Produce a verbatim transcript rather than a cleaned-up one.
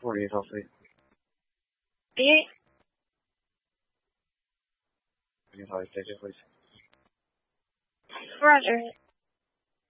forty-eight, hopefully. eight. You can probably take it, please. Roger.